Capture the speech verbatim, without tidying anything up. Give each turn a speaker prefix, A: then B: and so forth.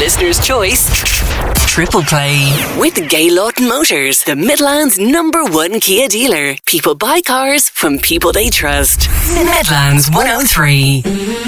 A: Listener's choice Triple Play with Gaylord Motors, the Midlands number one Kia dealer. People buy cars from people they trust. Midlands one oh three.